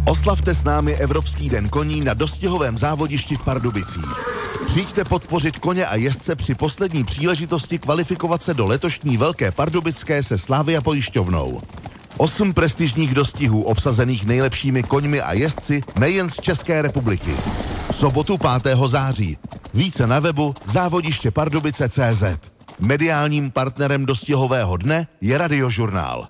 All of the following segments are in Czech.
Oslavte s námi Evropský den koní na dostihovém závodišti v Pardubicích. Přijďte podpořit koně a jezdce při poslední příležitosti kvalifikovat se do letošní Velké Pardubické se Slavia pojišťovnou. 8 prestižních dostihů obsazených nejlepšími koňmi a jezdci nejen z České republiky. V sobotu 5. září. Více na webu závodištěpardubice.cz. Mediálním partnerem dostihového dne je Radiožurnál.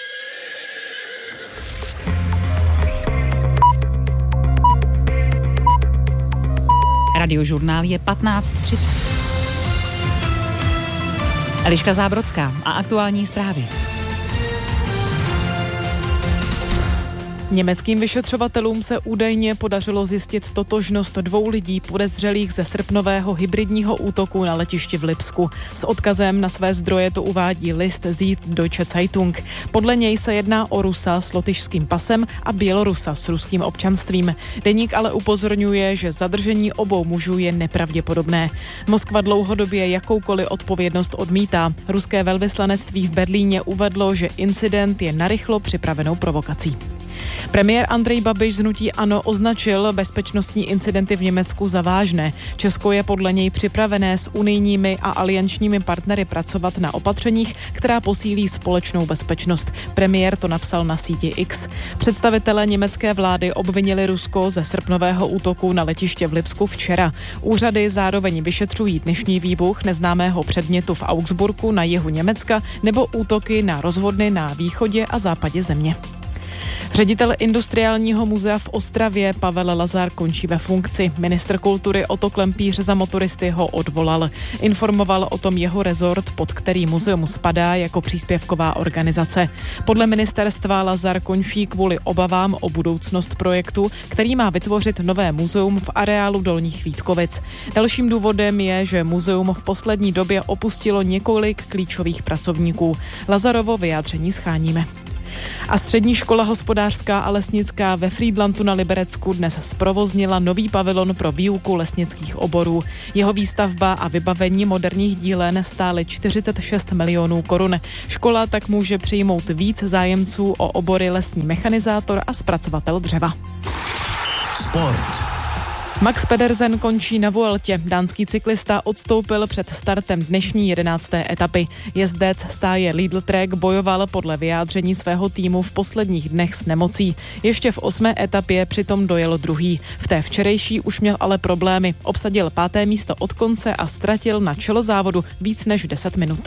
Radiožurnál je 15:30. Eliška Zábrodská a aktuální zprávy. Německým vyšetřovatelům se údajně podařilo zjistit totožnost 2 lidí podezřelých ze srpnového hybridního útoku na letišti v Lipsku. S odkazem na své zdroje to uvádí list Süddeutsche Zeitung. Podle něj se jedná o Rusa s lotyšským pasem a Bělorusa s ruským občanstvím. Deník ale upozorňuje, že zadržení obou mužů je nepravděpodobné. Moskva dlouhodobě jakoukoliv odpovědnost odmítá. Ruské velvyslanectví v Berlíně uvedlo, že incident je narychlo připravenou provokací. Premiér Andrej Babiš z hnutí ANO označil bezpečnostní incidenty v Německu za vážné. Česko je podle něj připravené s unijními a aliančními partnery pracovat na opatřeních, která posílí společnou bezpečnost. Premiér to napsal na síti X. Představitelé německé vlády obvinili Rusko ze srpnového útoku na letiště v Lipsku včera. Úřady zároveň vyšetřují dnešní výbuch neznámého předmětu v Augsburgu na jihu Německa nebo útoky na rozvodny na východě a západě země. Ředitel Industriálního muzea v Ostravě Pavel Lazar končí ve funkci. Ministr kultury Otto Klempíř za motoristy ho odvolal. Informoval o tom jeho rezort, pod který muzeum spadá jako příspěvková organizace. Podle ministerstva Lazar končí kvůli obavám o budoucnost projektu, který má vytvořit nové muzeum v areálu Dolních Vítkovic. Dalším důvodem je, že muzeum v poslední době opustilo několik klíčových pracovníků. Lazarovo vyjádření scháníme. A střední škola hospodářská a lesnická ve Frýdlantu na Liberecku dnes zprovoznila nový pavilon pro výuku lesnických oborů. Jeho výstavba a vybavení moderních dílen stály 46 milionů korun. Škola tak může přijmout víc zájemců o obory lesní mechanizátor a zpracovatel dřeva. Sport. Max Pedersen končí na Vueltě. Dánský cyklista odstoupil před startem dnešní 11. etapy. Jezdec stáje Lidl Trek bojoval podle vyjádření svého týmu v posledních dnech s nemocí. Ještě v 8. etapě přitom dojel druhý. V té včerejší už měl ale problémy. Obsadil 5. místo od konce a ztratil na čelo závodu víc než 10 minut.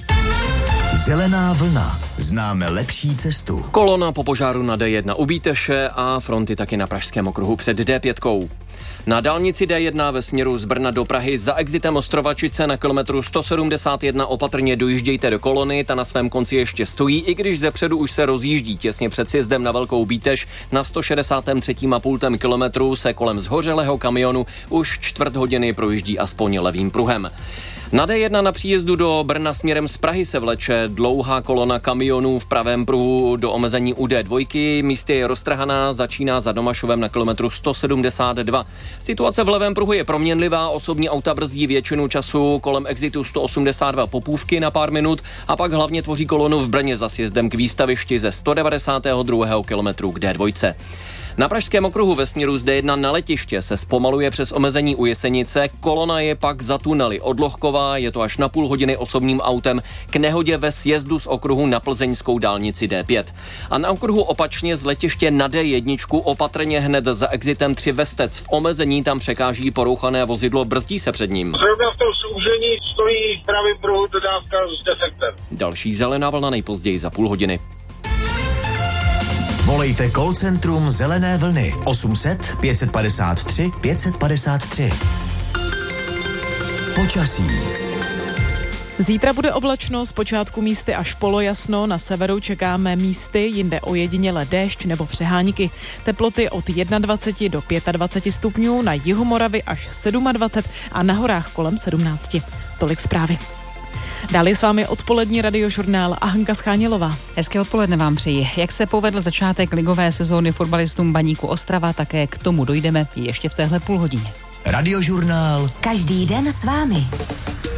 Zelená vlna. Známe lepší cestu. Kolona po požáru na D1 u Bíteše a fronty taky na Pražském okruhu před D5. Na dálnici D1 ve směru z Brna do Prahy za exitem Ostrovačice na kilometru 171 opatrně dojíždějte do kolony, ta na svém konci ještě stojí, i když zepředu už se rozjíždí. Těsně před sjezdem na Velkou Bíteš na 163,5 kilometru se kolem zhořelého kamionu už čtvrt hodiny projíždí aspoň levým pruhem. Na D1 na příjezdu do Brna směrem z Prahy se vleče dlouhá kolona kamionů v pravém pruhu do omezení u D2. Místy je roztrhaná, začíná za Domašovem na kilometru 172. Situace v levém pruhu je proměnlivá, osobní auta brzdí většinu času kolem exitu 182 Popůvky na pár minut a pak hlavně tvoří kolonu v Brně za sjezdem k výstavišti ze 192. kilometru k D2. Na Pražském okruhu ve směru z D1 na letiště se zpomaluje přes omezení u Jesenice, kolona je pak za tunely od Lohkova, je to až na půl hodiny osobním autem k nehodě ve sjezdu z okruhu na plzeňskou dálnici D5. A na okruhu opačně z letiště na D1 opatrně hned za exitem 3 Vestec. V omezení tam překáží porouchané vozidlo, brzdí se před ním. Zrovna v tom soužení stojí v pravém pruhu dodávka s defektem. Další zelená vlna nejpozději za půl hodiny. Volejte call centrum Zelené vlny 800 553 553. Počasí. Zítra bude oblačno, zpočátku místy až polojasno, na severu čekáme místy, jinde ojediněle déšť nebo přehánky. Teploty od 21 do 25 stupňů, na jihu Moravy až 27 a na horách kolem 17. Tolik zprávy. Dále s vámi odpolední radiožurnál a Hanka Schánělová. Hezké odpoledne vám přeji. Jak se povedl začátek ligové sezóny fotbalistům Baníku Ostrava, také k tomu dojdeme ještě v téhle půlhodině. Radiožurnál. Každý den s vámi.